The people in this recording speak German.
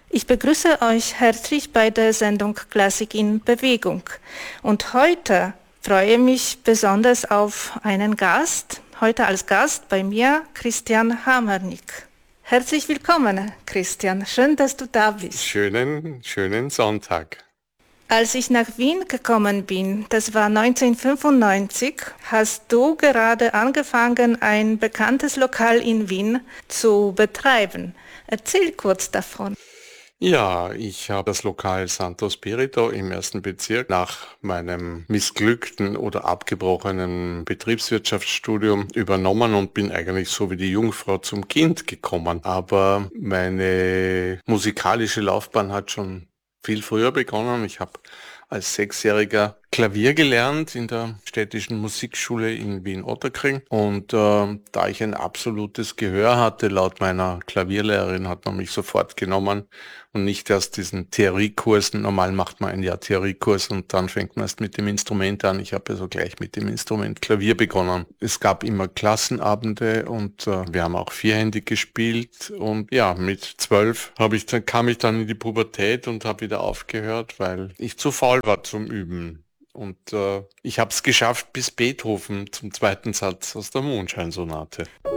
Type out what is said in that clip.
Ich begrüße euch herzlich bei der Sendung Klassik in Bewegung. Und heute freue ich mich besonders auf einen Gast. Heute als Gast bei mir Christian Hamernick. Herzlich willkommen, Christian. Schön, dass du da bist. Schönen Sonntag. Als ich nach Wien gekommen bin, das war 1995, hast du gerade angefangen, ein bekanntes Lokal in Wien zu betreiben. Erzähl kurz davon. Ja, ich habe das Lokal Santo Spirito im ersten Bezirk nach meinem missglückten oder abgebrochenen Betriebswirtschaftsstudium übernommen und bin eigentlich so wie die Jungfrau zum Kind gekommen. Aber meine musikalische Laufbahn hat schon viel früher begonnen. Ich habe als Sechsjähriger Klavier gelernt in der städtischen Musikschule in Wien-Ottakring und da ich ein absolutes Gehör hatte, laut meiner Klavierlehrerin, hat man mich sofort genommen und nicht erst diesen Theoriekurs. Normal macht man ein Jahr Theoriekurs und dann fängt man erst mit dem Instrument an. Ich habe also gleich mit dem Instrument Klavier begonnen. Es gab immer Klassenabende und wir haben auch vierhändig gespielt und ja, mit 12 kam ich dann in die Pubertät und habe wieder aufgehört, weil ich zu faul war zum Üben. Und ich habe es geschafft bis Beethoven zum zweiten Satz aus der Mondscheinsonate.